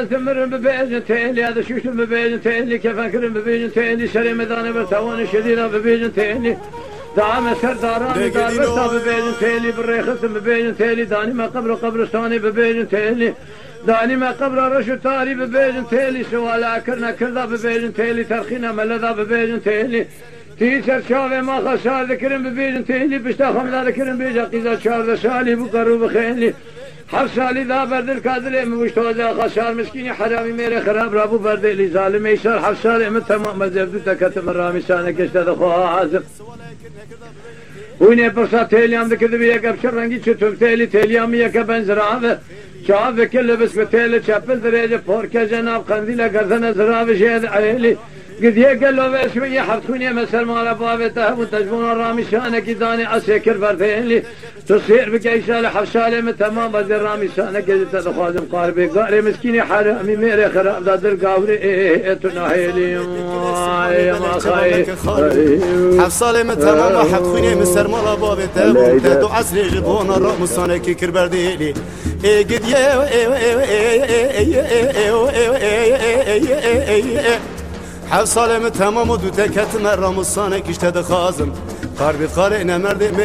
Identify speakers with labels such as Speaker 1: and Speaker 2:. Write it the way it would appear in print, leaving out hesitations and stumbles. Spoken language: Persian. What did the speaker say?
Speaker 1: ثمرن ببيجن تيلي هذا شوشن ببيجن تيلي كفكرن ببيجن تيلي شري ميدان برتوان شدينا ببيجن تيلي دعم سرداران دار برتا ببيجن تيلي بالريخس ببيجن تيلي داني ما قبرستاني ببيجن تيلي داني ما قبر رشو تاري ببيجن تيلي سوالا كرنا كردا ببيجن تيلي ترخينا ملدا ببيجن تيلي تيسر شاوه ما خسار ذكرن ببيجن تيلي بشتا خمدا ذكرن بيجا قيزا شارد سالي بقرو بخيلي حف سالي ذا برد الكادر مشتوزا خسار مسكيني حرامي ميري خراب رابو برد اللي ظالم يسار حف سالي من تمام مزبدو تكتم الرامي سانك اشتد خواه عازم ويني برسا تيليام ذكر بيك ابشر رنگي چتوب تيليام يك بنزراوه شاف كل بس بتيل شابل درجه فوركه جناب قنديل گردن زراوه شهد عيلي قد يقل له بس شويه حطوني مثل ما لبابته وتجبون الرامي شانك داني اسكر بردين تصير بكيسال حفصاله من تمام بدر الرامي شانك جت تخازم قاربي قاري مسكيني حرامي ميري خراب دادر قاوري تناهيلي يا ما خاي
Speaker 2: حفصاله من تمام حطوني مثل ما لبابته وتدو عصر جبون الرامي شانك كربرديلي قد حفصاله من تمام ودو تكت مرام الصانك اشتد خازم قاربي قارئنا مرد